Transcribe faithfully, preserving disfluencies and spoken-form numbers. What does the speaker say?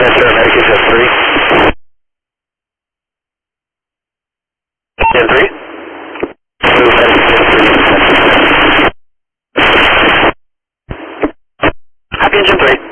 Yes, sir. American Jet three. Jet three. Move American Jet three. Happy Engine three.